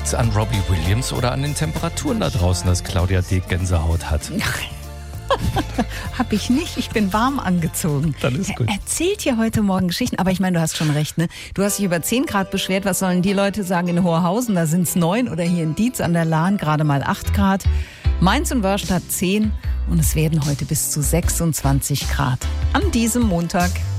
Liegt's an Robbie Williams oder an den Temperaturen da draußen, dass Claudia D. Gänsehaut hat? Hab ich nicht. Ich bin warm angezogen. Dann ist gut. Er erzählt hier heute Morgen Geschichten. Aber ich meine, du hast schon recht, ne? Du hast dich über 10 Grad beschwert. Was sollen die Leute sagen in Hoherhausen? Da sind's 9 oder hier in Dietz an der Lahn gerade mal 8 Grad. Mainz und Wörstadt 10 und es werden heute bis zu 26 Grad an diesem Montag.